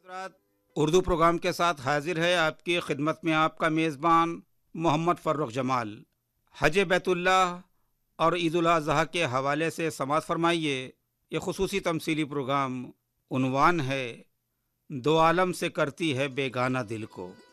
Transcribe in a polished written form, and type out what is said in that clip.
हज़रात, Urdu programme के साथ हाजिर है आपकी खिदमत में आपका मेज़बान मोहम्मद फ़र्रुख जमाल। हज बैतुल्लाह और ईद उल अज़हा के हवाले से समाअत फरमाइए। ये खुसूसी तमसीली प्रोग्राम। उन्वान है, दो आलम से करती है बेगाना दिल को।